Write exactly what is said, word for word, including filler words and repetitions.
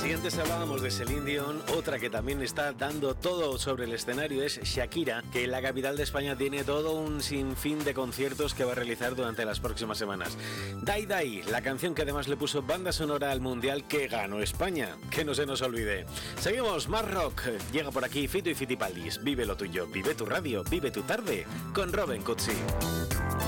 Si antes hablábamos de Celine Dion, otra que también está dando todo sobre el escenario es Shakira, que en la capital de España tiene todo un sinfín de conciertos que va a realizar durante las próximas semanas. Die Die, la canción que además le puso banda sonora al Mundial que ganó España, que no se nos olvide. Seguimos, más rock. Llega por aquí Fito y Fitipaldis. Vive lo tuyo, vive tu radio, vive tu tarde, con Robin Cutsi.